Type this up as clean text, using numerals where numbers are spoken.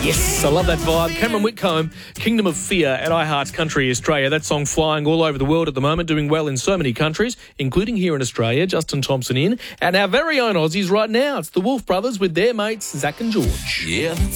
Yes, I love that vibe. Cameron Whitcomb, Kingdom of Fear at iHeart's Country Australia. That song flying all over the world at the moment, doing well in so many countries, including here in Australia. Justin Thompson in. And our very own Aussies right now. It's the Wolf Brothers with their mates, Zach and George. Yeah,